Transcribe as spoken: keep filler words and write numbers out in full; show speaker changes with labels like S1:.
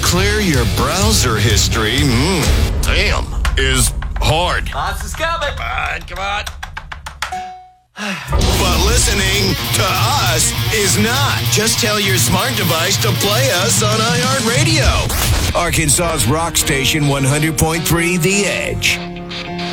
S1: clear your browser history, mm, damn, is hard.
S2: Monsters coming. Come on, come on.
S1: But listening to us is not. Just tell your smart device to play us on iHeartRadio. Arkansas's rock station one hundred point three The Edge.